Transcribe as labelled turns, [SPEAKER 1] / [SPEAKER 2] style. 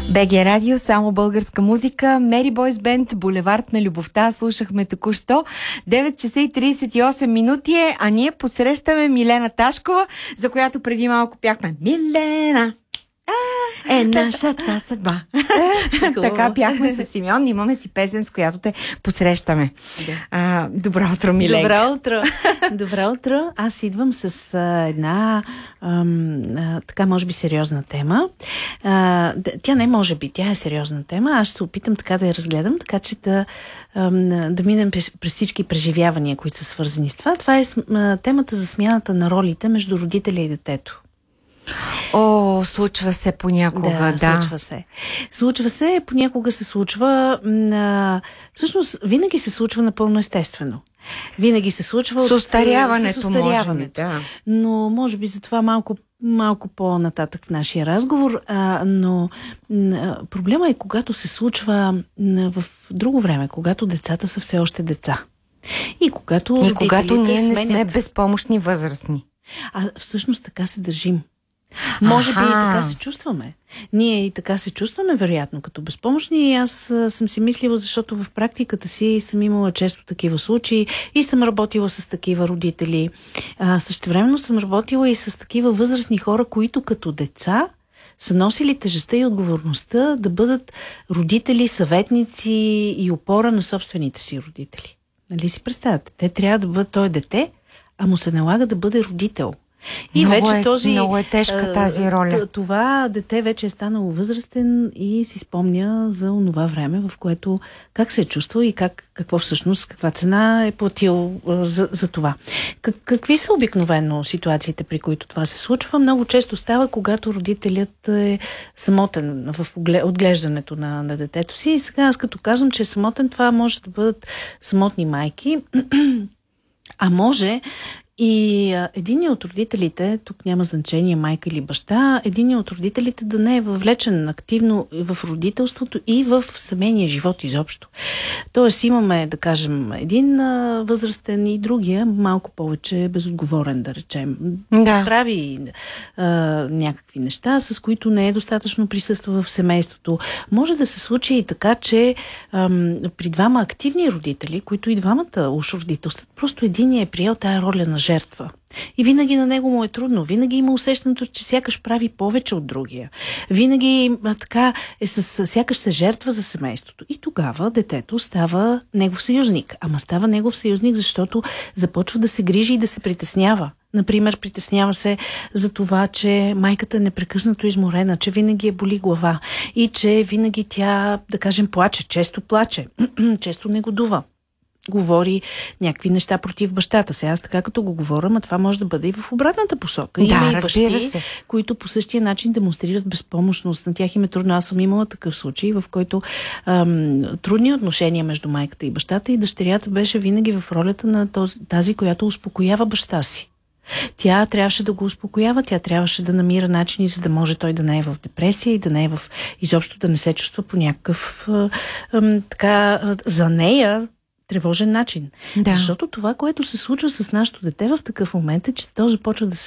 [SPEAKER 1] БГ Радио, само българска музика. Мери Бойс Бенд, Булевард на любовта. Слушахме току-що. 9 часа и 38 минути е, а ние посрещаме Милена Ташкова, за която преди малко пяхме Милена. Е нашата съдба. Така пяхме с Симеон. Имаме си песен, с която те посрещаме. Добро утро, Миленка.
[SPEAKER 2] Добро утро. Добро утро. Аз идвам с една така, може би, сериозна тема. Тя не може би, тя е сериозна тема. Аз ще се опитам така да я разгледам, така че да минем през всички преживявания, които са свързани с това. Това е темата за смяната на ролите между родителя и детето.
[SPEAKER 1] О, случва се понякога, да.
[SPEAKER 2] Случва се. Случва се, понякога се случва. Всъщност, винаги се случва напълно естествено. Винаги се случва
[SPEAKER 1] с устаряването, може би, да.
[SPEAKER 2] Но може би за това малко по-нататък в нашия разговор. Но проблема е, когато се случва в друго време, когато децата са все още деца. И когато
[SPEAKER 1] ние не сме безпомощни възрастни.
[SPEAKER 2] Всъщност така се държим. Може би и така се чувстваме. Ние и така се чувстваме, вероятно, като безпомощни. И аз съм си мислила, защото в практиката си съм имала често такива случаи и съм работила с такива родители. Същевременно съм работила и с такива възрастни хора, които като деца са носили тежестта и отговорността да бъдат родители, съветници и опора на собствените си родители. Нали си представяте? Те трябва да бъдат, той дете, а му се налага да бъде родител. И
[SPEAKER 1] много е тежка тази роля.
[SPEAKER 2] Това дете вече е станало възрастен и си спомня за онова време, в което как се е чувствал и какво всъщност, каква цена е платил за това. Какви са обикновено ситуациите, при които това се случва? Много често става, когато родителят е самотен в отглеждането на детето си. И сега аз като казвам, че е самотен, това може да бъдат самотни майки, а може и единият от родителите, тук няма значение майка или баща, единият от родителите да не е въвлечен активно в родителството и в семейния живот изобщо. Тоест имаме, да кажем, един възрастен и другия малко повече безотговорен, да речем.
[SPEAKER 1] Да.
[SPEAKER 2] Прави някакви неща, с които не е достатъчно присъства в семейството. Може да се случи и така, че при двама активни родители, които и двамата уж родителстват, просто единият е приел тая роля на жертва. И винаги на него му е трудно. Винаги има усещането, че сякаш прави повече от другия. Винаги така е сякаш се жертва за семейството. И тогава детето става негов съюзник. Ама става негов съюзник, защото започва да се грижи и да се притеснява. Например, притеснява се за това, че майката е непрекъснато изморена, че винаги е боли глава и че винаги тя, да кажем, плаче. Често плаче. Често негодува. Говори някакви неща против бащата. Сега аз така като го говоря, а това може да бъде и в обратната посока.
[SPEAKER 1] Да,
[SPEAKER 2] има и бащи, които по същия начин демонстрират безпомощност. На тях им е трудно. Аз съм имала такъв случай, в който трудни отношения между майката и бащата и дъщерята беше винаги в ролята на тази, която успокоява баща си. Тя трябваше да го успокоява, тя трябваше да намира начини, за да може той да не е в депресия и да не е изобщо да не се чувства по някакъв така за нея тревожен начин.
[SPEAKER 1] Да.
[SPEAKER 2] Защото това, което се случва с нашето дете в такъв момент е, че то започва да се